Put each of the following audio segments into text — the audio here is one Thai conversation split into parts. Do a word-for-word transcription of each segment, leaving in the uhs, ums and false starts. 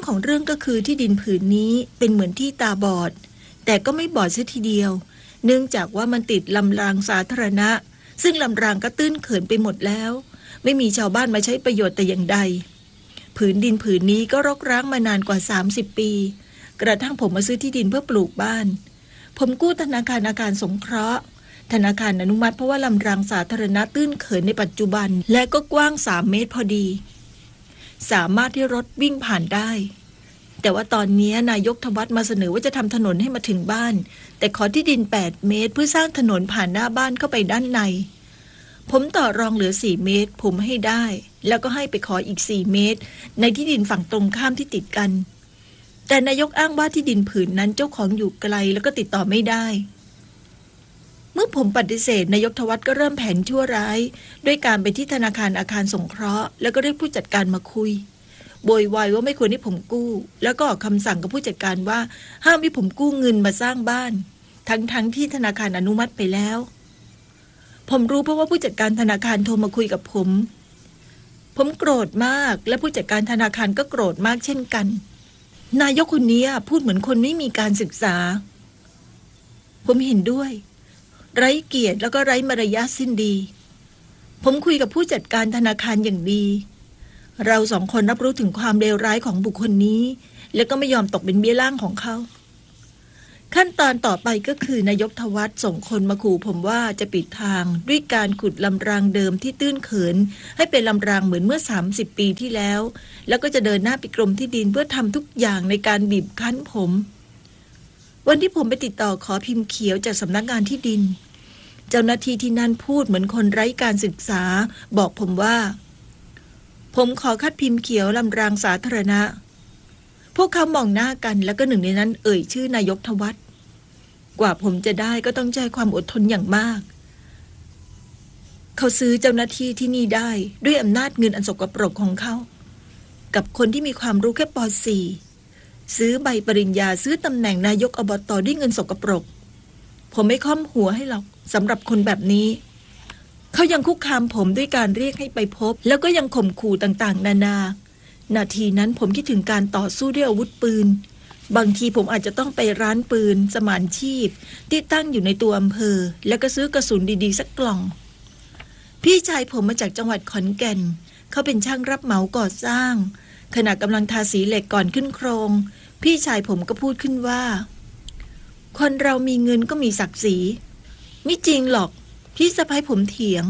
ของเรื่องก็คือที่ดินผืนนี้เป็นเหมือนที่ตาบอดแต่ก็ไม่บอดเสียทีเดียวเนื่องจากว่ามันติดลำรางสาธารณะซึ่งลำรางก็ตื้นเขินไปหมดแล้วไม่มีชาวบ้านมาใช้ประโยชน์แต่อย่างใดผืนดินผืนนี้ก็รกร้างมานานกว่าสามสิบปีกระทั่งผมมาซื้อที่ดินเพื่อปลูกบ้านผมกู้ธนาคารอาคารสงเคราะห์ธนาคารอนุมัติเพราะว่าลำรางสาธารณะตื้นเขินในปัจจุบันและก็กว้างสามเมตรพอดีสามารถที่รถวิ่งผ่านได้แต่ว่าตอนนี้นายกทวัฒน์มาเสนอว่าจะทำถนนให้มาถึงบ้านแต่ขอที่ดินแปดเมตรเพื่อสร้างถนนผ่านหน้าบ้านเข้าไปด้านในผมต่อรองเหลือสี่เมตรผมให้ได้แล้วก็ให้ไปขออีกสี่เมตรในที่ดินฝั่งตรงข้ามที่ติดกันแต่นายกอ้างว่าที่ดินผืนนั้นเจ้าของอยู่ไกลแล้วก็ติดต่อไม่ได้เมื่อผมปฏิเสธนายกทวัฒน์ก็เริ่มแผนชั่วร้ายด้วยการไปที่ธนาคารอาคารสงเคราะห์แล้วก็เรียกผู้จัดการมาคุยโวยวายว่าไม่ควรให้ผมกู้แล้วก็ออกคำสั่งกับผู้จัดการว่าห้ามให้ผมกู้เงินมาสร้างบ้านทั้งๆ ท, ที่ธนาคารอนุมัติไปแล้วผมรู้เพราะว่าผู้จัดการธนาคารโทรมาคุยกับผมผมโกรธมากและผู้จัดการธนาคารก็โกรธมากเช่นกันนายกคนนี้พูดเหมือนคนไม่มีการศึกษาผมเห็นด้วยไร้เกียรติแล้วก็ไร้มารยาทสิ้นดีผมคุยกับผู้จัดการธนาคารอย่างดีเราสองคนรับรู้ถึงความเลวร้ายของบุคคลนี้และก็ไม่ยอมตกเป็นเบี้ยล่างของเขาขั้นตอนต่อไปก็คือนายกทวัฒน์ส่งคนมาขู่ผมว่าจะปิดทางด้วยการขุดลำรางเดิมที่ตื้นเขินให้เป็นลำรางเหมือนเมื่อสามสิบปีที่แล้วแล้วก็จะเดินหน้าไปกรมที่ดินเพื่อทำทุกอย่างในการบีบคั้นผมวันที่ผมไปติดต่อขอพิมพ์เขียวจากสำนักงานที่ดินเจ้าหน้าที่ที่นั่นพูดเหมือนคนไร้การศึกษาบอกผมว่าผมขอคัดพิมพ์เขียวลำรางสาธารณะพวกเขามองหน้ากันแล้วก็หนึ่งในนั้นเอ่ยชื่อนายกทวัฒน์กว่าผมจะได้ก็ต้องใช้ความอดทนอย่างมากเขาซื้อเจ้าหน้าที่ที่นี่ได้ด้วยอำนาจเงินอันสกปรกของเขากับคนที่มีความรู้แค่ป.สี่ ซื้อใบปริญญาซื้อตำแหน่งนายกอบต.ด้วยเงินสกปรกผมไม่ค่อมหัวให้หรอกสำหรับคนแบบนี้เขายังคุกคามผมด้วยการเรียกให้ไปพบแล้วก็ยังข่มขู่ต่างๆนานานาทีนั้นผมคิดถึงการต่อสู้ด้วยอาวุธปืนบางทีผมอาจจะต้องไปร้านปืนสมานชีพที่ตั้งอยู่ในตัวอำเภอแล้วก็ซื้อกระสุนดีๆสักกล่องพี่ชายผมมาจากจังหวัดขอนแก่นเขาเป็นช่างรับเหมาก่อสร้างขณะกำลังทาสีเหล็กก่อนขึ้นโครงพี่ชายผมก็พูดขึ้นว่าคนเรามีเงินก็มีศักดิ์ศรีไม่จริงหรอกพี่สะใภ้ผมเถียง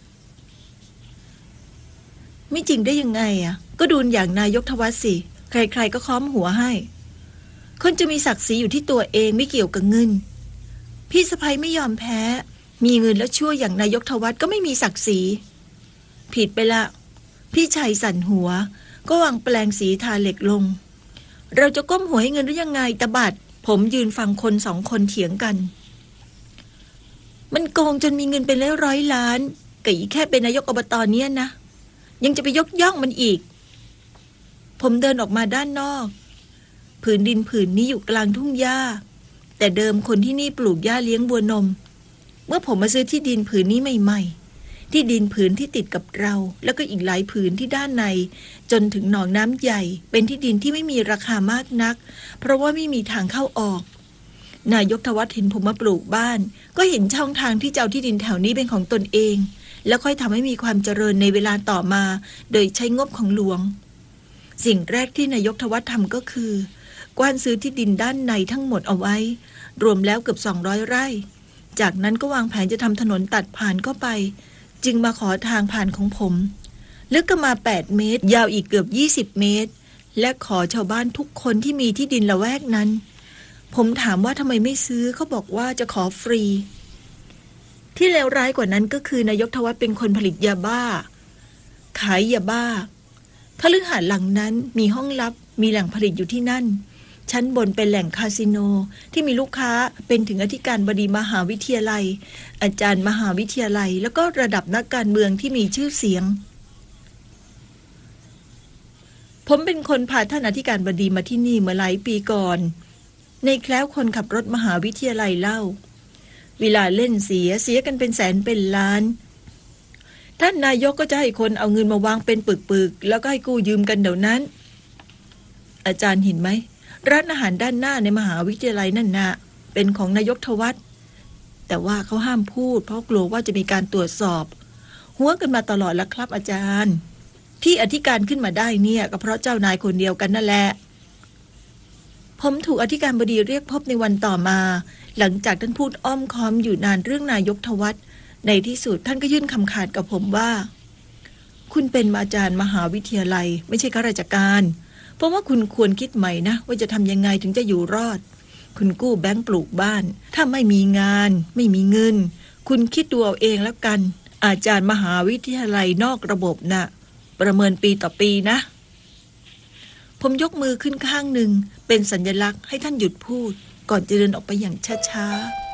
ไม่จริงได้ยังไงอ่ะก็ดูอย่างนายกทวัฒน์สิใครๆก็ค้อมหัวให้คนจะมีศักดิ์ศรีอยู่ที่ตัวเองไม่เกี่ยวกับเงินพี่สะใภ้ไม่ยอมแพ้มีเงินแล้วชั่วอย่างนายกทวัฒน์ก็ไม่มีศักดิ์ศรีผิดไปละพี่ชายสั่นหัวก็วางแปลงสีทาเหล็กลงเราจะก้มหัวให้เงินหรือยังไงตะบัดผมยืนฟังคนสองคนเถียงกันมันโกงจนมีเงินเป็นร้อยล้านกับอีแค่เป็นนายกอบต.เนี้ยนะยังจะไปยกย่องมันอีกผมเดินออกมาด้านนอกผืนดินผืนนี้อยู่กลางทุ่งหญ้าแต่เดิมคนที่นี่ปลูกหญ้าเลี้ยงวัวนมเมื่อผมมาซื้อที่ดินผืนนี้ใหม่ๆที่ดินผืนที่ติดกับเราแล้วก็อีกหลายผืนที่ด้านในจนถึงหนองน้ำใหญ่เป็นที่ดินที่ไม่มีราคามากนักเพราะว่าไม่มีทางเข้าออกนายกทวัฒน์เห็นผมมาปลูกบ้านก็เห็นช่องทางที่จะเอาที่ดินแถวนี้เป็นของตนเองแล้วค่อยทำให้มีความเจริญในเวลาต่อมาโดยใช้งบของหลวงสิ่งแรกที่นายกทวัฒน์ทำก็คือกว้านซื้อที่ดินด้านในทั้งหมดเอาไว้รวมแล้วเกือบสองร้อยไร่จากนั้นก็วางแผนจะทำถนนตัดผ่านเข้าไปจึงมาขอทางผ่านของผมลึกก็มาแปดเมตรยาวอีกเกือบยี่สิบเมตรและขอชาวบ้านทุกคนที่มีที่ดินละแวกนั้นผมถามว่าทำไมไม่ซื้อเขาบอกว่าจะขอฟรีที่เลวร้ายกว่านั้นก็คือนายกทวัฒน์เป็นคนผลิตยาบ้าขายยาบ้าคฤหาสน์หลังนั้นมีห้องลับมีแหล่งผลิตอยู่ที่นั่นชั้นบนเป็นแหล่งคาสิโนที่มีลูกค้าเป็นถึงอธิการบดีมหาวิทยาลัยอาจารย์มหาวิทยาลัยแล้วก็ระดับนักการเมืองที่มีชื่อเสียงผมเป็นคนพาท่านอธิการบดีมาที่นี่เมื่อหลายปีก่อนในแคล้วคนขับรถมหาวิทยาลัยเล่าเวลาเล่นเสียเสียกันเป็นแสนเป็นล้านท่านนายกก็จะให้คนเอาเงินมาวางเป็นปึกๆแล้วก็ให้กู้ยืมกันเดี๋ยวนั้นอาจารย์เห็นไหมร้านอาหารด้านหน้าในมหาวิทยาลัยนั่นนะเป็นของนายกทวัฒน์แต่ว่าเขาห้ามพูดเพราะกลัวว่าจะมีการตรวจสอบหัวกันมาตลอดแล้วครับอาจารย์ที่อธิการขึ้นมาได้เนี่ยก็เพราะเจ้านายคนเดียวกันนั่นแหละผมถูกอธิการบดีเรียกพบในวันต่อมาหลังจากท่านพูดอ้อมค้อมอยู่นานเรื่องนายกทวัฒน์ในที่สุดท่านก็ยื่นคำขาดกับผมว่าคุณเป็นอาจารย์มหาวิทยาลัยไม่ใช่ข้าราชการเพราะว่าคุณควรคิดใหม่นะว่าจะทำยังไงถึงจะอยู่รอดคุณกู้แบงก์ปลูกบ้านถ้าไม่มีงานไม่มีเงินคุณคิดดูเอาเองแล้วกันอาจารย์มหาวิทยาลัยนอกระบบน่ะประเมินปีต่อปีนะผมยกมือขึ้นข้างหนึ่งเป็นสัญลักษณ์ให้ท่านหยุดพูดก่อนจะเดินออกไปอย่างช้าๆ